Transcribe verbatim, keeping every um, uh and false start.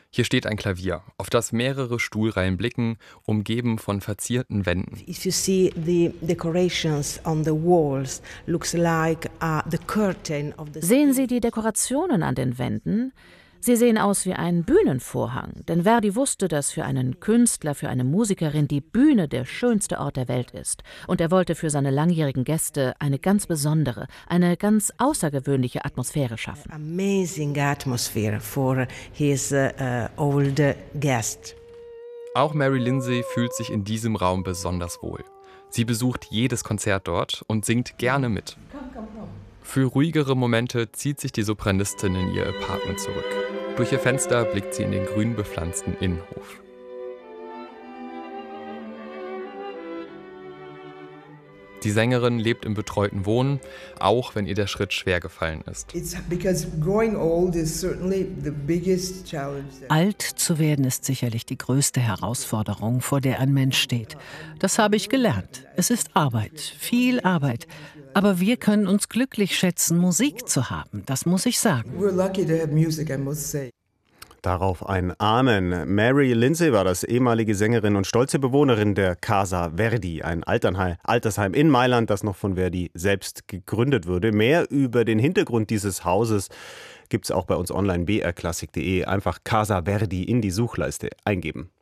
Hier steht ein Klavier, auf das mehrere Stuhlreihen blicken, umgeben von verzierten Wänden. If you see the decorations on the walls, looks like uh, the curtain of the Sehen Sie die Dekorationen an den Wänden? Sie sehen aus wie ein Bühnenvorhang, denn Verdi wusste, dass für einen Künstler, für eine Musikerin die Bühne der schönste Ort der Welt ist. Und er wollte für seine langjährigen Gäste eine ganz besondere, eine ganz außergewöhnliche Atmosphäre schaffen. Amazing atmosphere for his uh, uh, old guest. Auch Mary Lindsay fühlt sich in diesem Raum besonders wohl. Sie besucht jedes Konzert dort und singt gerne mit. Für ruhigere Momente zieht sich die Sopranistin in ihr Apartment zurück. Durch ihr Fenster blickt sie in den grün bepflanzten Innenhof. Die Sängerin lebt im betreuten Wohnen, auch wenn ihr der Schritt schwer gefallen ist. Alt zu werden ist sicherlich die größte Herausforderung, vor der ein Mensch steht. Das habe ich gelernt. Es ist Arbeit, viel Arbeit. Aber wir können uns glücklich schätzen, Musik zu haben. Das muss ich sagen. Darauf ein Amen. Mary Lindsay war das, ehemalige Sängerin und stolze Bewohnerin der Casa Verdi, ein Altersheim in Mailand, das noch von Verdi selbst gegründet wurde. Mehr über den Hintergrund dieses Hauses gibt es auch bei uns online, b r klassik punkt de. Einfach Casa Verdi in die Suchleiste eingeben.